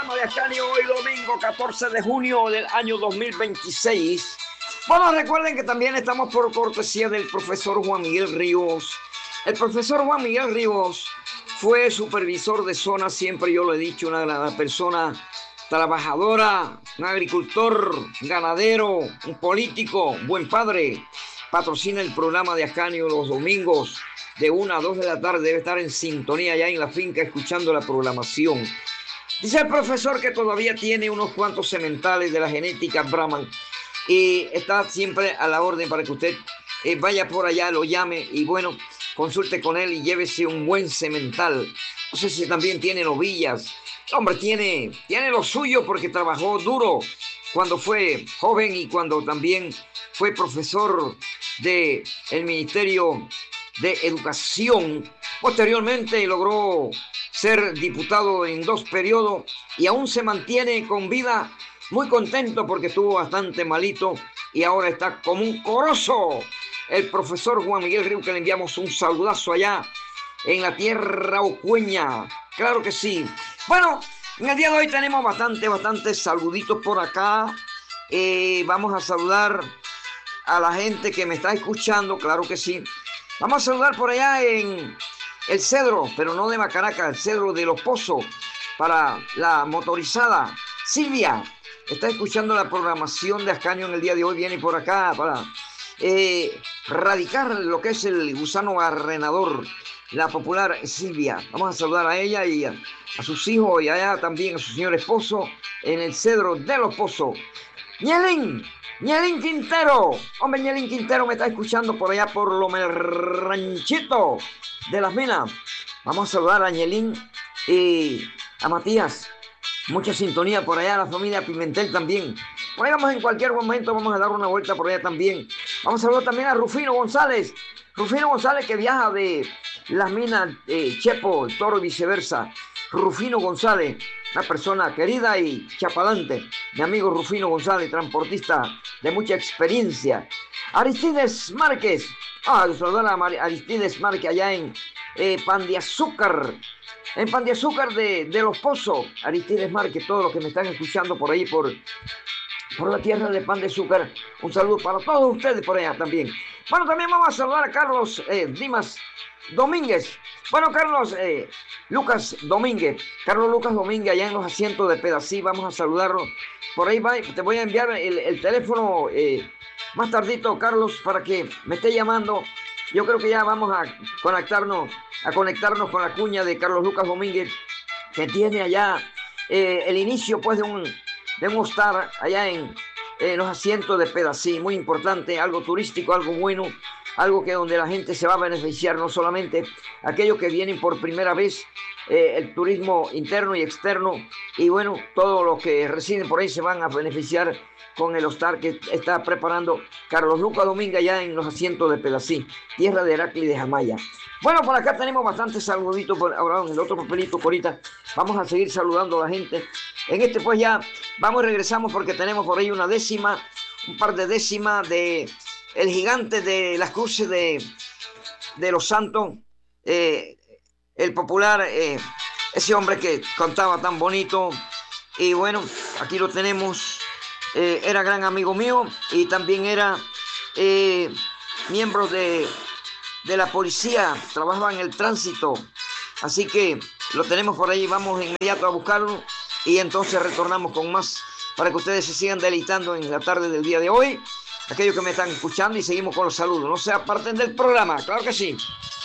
programa de Ascanio hoy domingo 14 de junio del año 2026. Bueno, recuerden que también estamos por cortesía del profesor Juan Miguel Ríos. El profesor Juan Miguel Ríos fue supervisor de zona, siempre yo lo he dicho, una persona trabajadora, un agricultor, ganadero, un político, buen padre. Patrocina el programa de Ascanio los domingos de 1 a 2 de la tarde. Debe estar en sintonía ya en la finca escuchando la programación. Dice el profesor que todavía tiene unos cuantos sementales de la genética Brahman y está siempre a la orden para que usted vaya por allá, lo llame y bueno, consulte con él y llévese un buen semental. No sé si también tiene novillas. Hombre, tiene lo suyo porque trabajó duro cuando fue joven y cuando también fue profesor del Ministerio de Educación. Posteriormente logró ser diputado en 2 periodos y aún se mantiene con vida, muy contento porque estuvo bastante malito y ahora está como un corozo. El profesor Juan Miguel Ríos, que le enviamos un saludazo allá en la tierra ocueña. Claro que sí. Bueno, en el día de hoy tenemos bastantes saluditos por acá. Vamos a saludar a la gente que me está escuchando, claro que sí. Vamos a saludar por allá en el Cedro, pero no de Macaraca, el Cedro de Los Pozos, para la motorizada. Silvia está escuchando la programación de Ascanio en el día de hoy, viene por acá para radicar lo que es el gusano barrenador, la popular Silvia. Vamos a saludar a ella y a sus hijos y allá también a su señor esposo en el Cedro de Los Pozos. Ñelín Quintero, hombre, Ñelín Quintero me está escuchando por allá por Ranchito de las Minas. Vamos a saludar a Ñelín y a Matías. Mucha sintonía por allá, la familia Pimentel también. Por ahí vamos en cualquier momento, vamos a dar una vuelta por allá también. Vamos a saludar también a Rufino González. Rufino González que viaja de las Minas, Chepo, el Toro y viceversa. Rufino González, una persona querida y chapalante. Mi amigo Rufino González, transportista de mucha experiencia. Aristides Márquez. Saludar a Aristides Márquez allá en Pan de Azúcar. En Pan de Azúcar de Los Pozos. Aristides Márquez, todos los que me están escuchando por ahí, por la tierra de Pan de Azúcar. Un saludo para todos ustedes por allá también. Bueno, también vamos a saludar a Carlos Dimas Domínguez. Bueno, Carlos Lucas Domínguez. Carlos Lucas Domínguez, allá en los asientos de Pedací. Vamos a saludarlo. Por ahí va, te voy a enviar el teléfono más tardito, Carlos, para que me esté llamando. Yo creo que ya vamos a conectarnos con la cuña de Carlos Lucas Domínguez, que tiene allá el inicio pues de un hostal allá en los asientos de Pedací. Muy importante, algo turístico, algo bueno, algo que donde la gente se va a beneficiar, no solamente aquellos que vienen por primera vez, el turismo interno y externo, y bueno, todos los que residen por ahí se van a beneficiar con el hostal que está preparando Carlos Lucas Domínguez allá en los asientos de Pedací, tierra de Heracli de Jamaya. Bueno, por acá tenemos bastantes saluditos, ahora en el otro papelito, Corita, vamos a seguir saludando a la gente. En este pues ya vamos y regresamos porque tenemos por ahí un par de décimas de el gigante de las cruces de los santos, el popular, ese hombre que cantaba tan bonito. Y bueno, aquí lo tenemos. Era gran amigo mío y también era miembro de la policía, trabajaba en el tránsito, así que lo tenemos por ahí, vamos inmediato a buscarlo y entonces retornamos con más para que ustedes se sigan deleitando en la tarde del día de hoy, aquellos que me están escuchando, y seguimos con los saludos, no se aparten del programa, claro que sí.